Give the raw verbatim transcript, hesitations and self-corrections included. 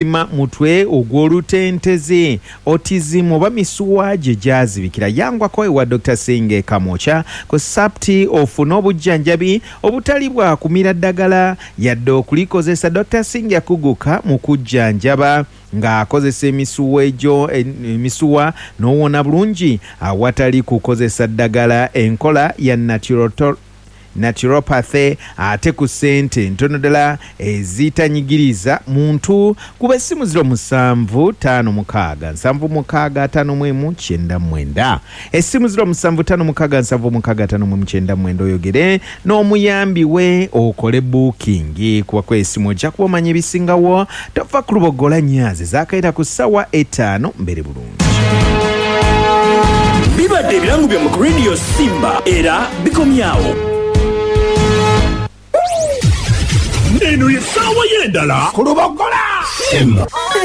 mutwe ogw'olutenteze autism oba misuwa gye gyazibikira yangwako ewa Doctor Senge Kamocha ku sapti ofuna obujjanjabi obutali bwa kumira ddagala yadde okulikozesa. Doctor Senge akuguka mu kujjanjaba ng'akozesa emisuwa egyo emisuwa n'owona bulungi awatali kukozesa ddagala enkola ya natural naturopathy ate ku ssente ntono ddala ezitanyigiriza muntu kuba essimu ziro musanvu ttaano mukaaga nsanvu mukaaga ttaano mu emu kyenda mwenda essimu ziro musanvu ttaano mukaaga nsanvu mukaaga ttaano mu emu kyenda mwenda oyogere n'omuyambi we okole booking kuba kw'essimu ojja kuba omanya ebisingawo tova ku lubogola nyazi zaakayita ku ssawa etaano mbere bulungi. Bibadde ebirango bya mu Radio Simba era bikomyawo. Eno ye ssaawa y'endala ku lubogola Simba.